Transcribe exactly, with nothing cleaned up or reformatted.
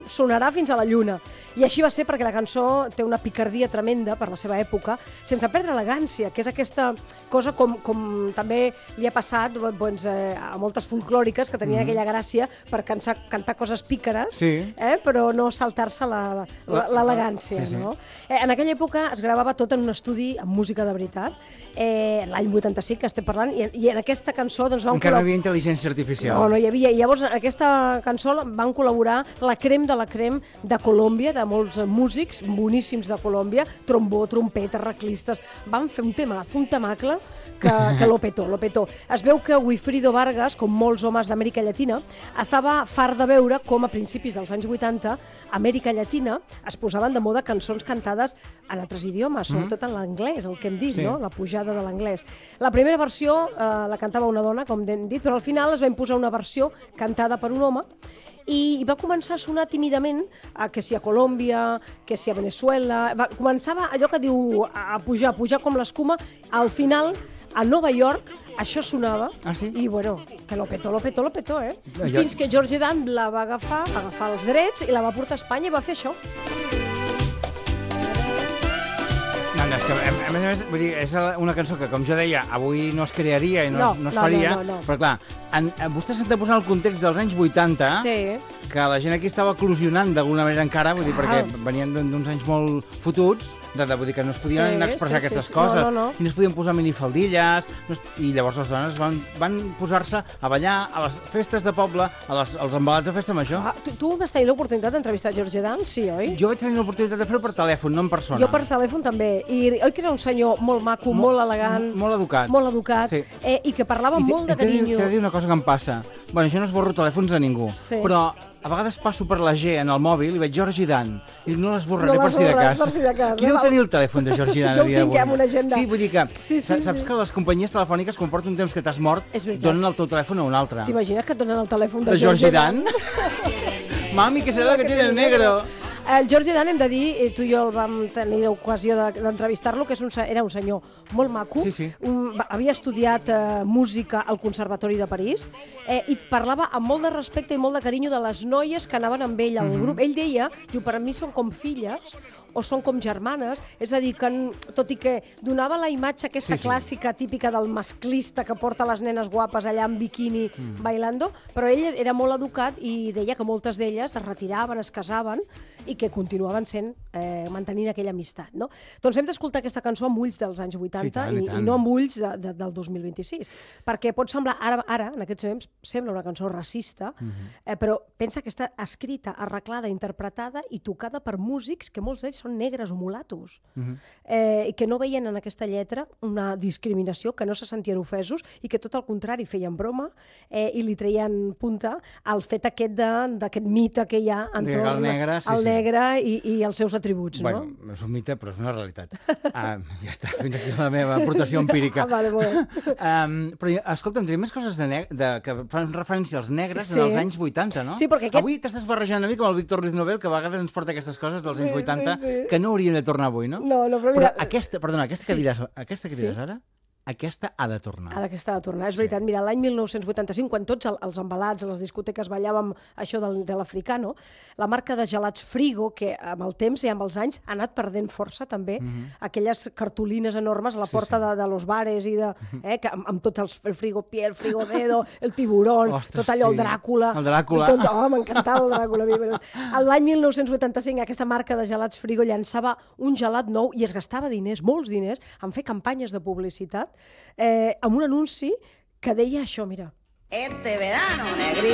sonarà fins a la lluna. I així va ser perquè la cançó té una picardia tremenda per la seva època, sense perdre elegància, que és aquesta cosa com, com també li ha passat doncs, eh, a moltes folclòriques que tenien mm-hmm. aquella gràcia per cantar, cantar coses pícares, sí. eh, però no saltar-se l'elegància. Sí, sí. No? Eh, en aquella època es gravava tot en un estudi amb música de veritat, eh, l'any vuitanta-cinc que estem parlant, i, i en aquesta cançó doncs, van encara no hi havia intel·ligència artificial. No, no hi havia. I llavors en aquesta cançó van col·laborar la crem de la crem de Colòmbia, de molts músics boníssims de Colòmbia, trombó, trompetes, reclistes. Van fer un temazo, un temacle que, que lo petó, lo petó. Es veu que Wilfrido Vargas, com molts homes d'Amèrica Llatina, estava fart de veure com a principis dels anys vuitanta a Amèrica Llatina es posaven de moda cançons cantades en altres idiomes, sobretot en l'anglès, el que hem dit, sí. no? La pujada de l'anglès. La primera versió eh, la cantava una dona, com hem dit, però al final es va imposar una versió cantada per un home i va començar a sonar tímidament a, que si a Colòmbia, que si a Venezuela. Va, començava allò que diu a pujar, a pujar com l'escuma. Al final, a Nova York, això sonava. Ah, sí? I bueno, que lo petó, lo petó, lo petó, eh? I fins que George Dan la va agafar, va agafar els drets i la va portar a Espanya i va fer això. No, no, és que, a més a més, vull dir, és una cançó que, com jo deia, avui no es crearia i no, no, no es faria, no, no, no. però clar, en, vostè s'ha de posar el context dels anys vuitanta, sí. que la gent aquí estava eclosionant d'alguna manera encara, vull dir, perquè venien d'uns anys molt fotuts, de, de, vull dir que no es podien sí, expressar sí, aquestes sí, coses, no, no, no. i no es podien posar minifaldilles, no es, i llavors les dones van, van posar-se a ballar a les festes de poble, a les, als embalats de festa major. Ah, tu, tu vas tenir l'oportunitat d'entrevistar George Dan, sí, oi? Jo vaig tenir l'oportunitat de fer-ho per telèfon, no en persona. Jo per telèfon també, i oi que era un senyor molt maco, molt, molt elegant, molt educat, molt educat sí. eh, i que parlava I molt de carinyo. T'he de dir una cosa que em passa, bueno, jo no esborro telèfons a ningú, sí. però a vegades passo per la G en el mòbil i veig George Dan, i no l'esborraré no per si de cas. Per si de cas. Qui deu tenir el telèfon de George Dan? Jo el tinc amb una agenda. Sí, vull dir que sí, sí, saps sí. que les companyies telefòniques, quan porta un temps que t'has mort, donen el teu telèfon a un altre. T'imagines que et donen el telèfon de, de George Dan? Mami, que serà que tiene el negro. El George Dan, hem de dir, tu i jo el vam tenir l'ocasió d'entrevistar-lo, que és un, era un senyor molt maco, sí, sí. Un, havia estudiat eh, música al Conservatori de París eh, i parlava amb molt de respecte i molt de carinyo de les noies que anaven amb ell al mm-hmm. grup. Ell deia, diu, per a mi són com filles o són com germanes, és a dir, que tot i que donava la imatge aquesta sí, sí. clàssica, típica del masclista que porta les nenes guapes allà en biquini mm. bailando, però ell era molt educat i deia que moltes d'elles es retiraven, es casaven i que continuaven sent, eh, mantenint aquella amistat, no? Doncs hem d'escoltar aquesta cançó amb ulls dels anys vuitanta sí, tant, i, i, i no amb ulls de, de, del dos mil vint-i-sis, perquè pot semblar, ara, ara en aquests moments, sembla una cançó racista, uh-huh. eh, però pensa que està escrita, arreglada, interpretada i tocada per músics que molts d'ells són negres o mulatos, uh-huh. eh, i que no veien en aquesta lletra una discriminació, que no se sentien ofesos i que tot el contrari feien broma eh, i li treien punta al fet aquest d'aquest mite que hi ha entorn al negre, sí, al sí. negre i, i els seus atributs, bueno, no? Bueno, és un mite, però és una realitat. uh, ja està, fins aquí la meva aportació empírica. Ah, vale, molt um, però, escolta'm, tenim més coses de de, que fan referència als negres sí. en els anys vuitanta, no? Sí, perquè aquest... Avui t'estàs barrejant a mi com el Víctor Ruiz Nobel, que a vegades ens porta aquestes coses dels anys sí, vuitanta, sí, sí. que no haurien de tornar avui, no? No, no, però mira... Però aquesta, perdona, aquesta que sí. diràs, aquesta que diràs sí. ara, aquesta ha de tornar. Ha d'aquesta ha de tornar, és veritat. Sí. Mira, l'any mil nou-cents vuitanta-cinc, quan tots els embalats, a les discoteques ballàvem això del, de l'africano, la marca de gelats Frigo, que amb el temps i amb els anys ha anat perdent força també, mm-hmm. aquelles cartolines enormes a la porta sí, sí. De, de los bares i de, eh, que amb, amb tots els, el Frigo Pie, el Frigo Dedo, el tiburón, Ostres, tot allò, sí. el Dràcula. El Dràcula. Tot, oh, m'encantava el Dràcula. L'any mil nou-cents vuitanta-cinc aquesta marca de gelats Frigo llançava un gelat nou i es gastava diners, molts diners, en fer campanyes de publicitat, eh, amb un anunci que deia això, mira. Este verano, negri.